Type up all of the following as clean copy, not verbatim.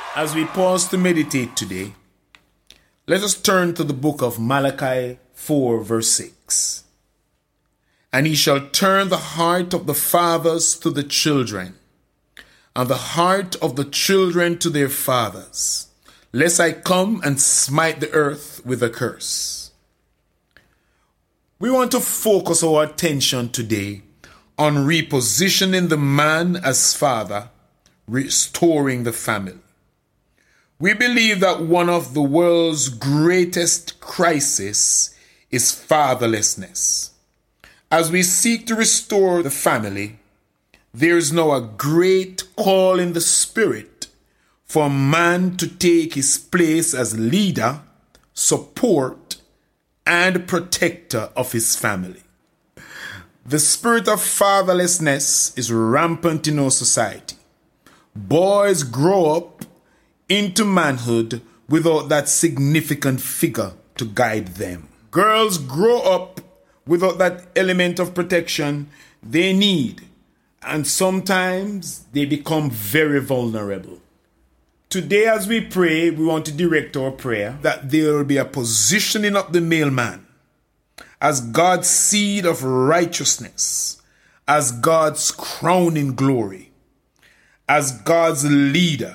As we pause to meditate today, let us turn to the book of Malachi 4 verse 6. And he shall turn the heart of the fathers to the children, and the heart of the children to their fathers, lest I come and smite the earth with a curse. We want to focus our attention today on repositioning the man as father, restoring the family. We believe that one of the world's greatest crises is fatherlessness. As we seek to restore the family, there is now a great call in the spirit for man to take his place as leader, support, and protector of his family. The spirit of fatherlessness is rampant in our society. Boys grow up into manhood without that significant figure to guide them. Girls grow up without that element of protection they need, and sometimes they become very vulnerable. Today, as we pray, we want to direct our prayer that there will be a positioning of the male man as God's seed of righteousness, as God's crowning glory, as God's leader,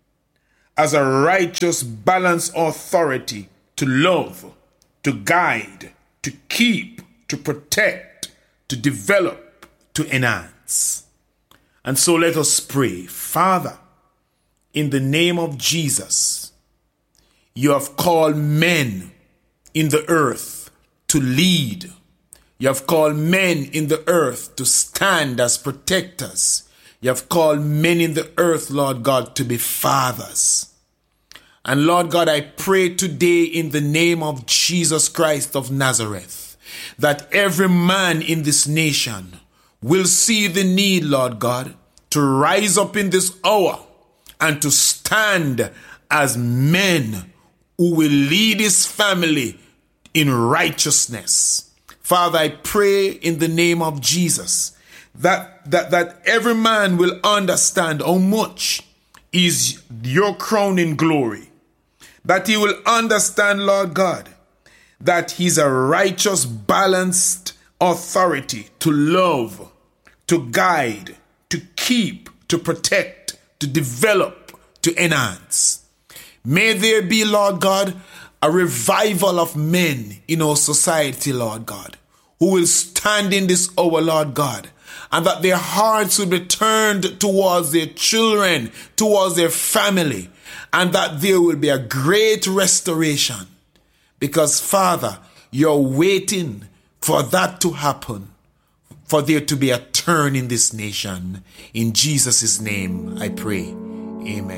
as a righteous, balanced authority to love, to guide, to keep, to protect, to develop, to enhance. And so let us pray. Father, in the name of Jesus, you have called men in the earth to lead. You have called men in the earth to stand as protectors. You have called men in the earth, Lord God, to be fathers. And Lord God, I pray today in the name of Jesus Christ of Nazareth, that every man in this nation will see the need, Lord God, to rise up in this hour and to stand as men who will lead his family in righteousness. Father, I pray in the name of Jesus that every man will understand how much is your crowning glory. That he will understand, Lord God, that he's a righteous, balanced authority to love, to guide, to keep, to protect, to develop, to enhance. May there be, Lord God, a revival of men in our society, Lord God, who will stand in this hour, Lord God, and that their hearts will be turned towards their children, towards their family, and that there will be a great restoration. Because, Father, you're waiting for that to happen, for there to be a turn in this nation. In Jesus' name I pray. Amen.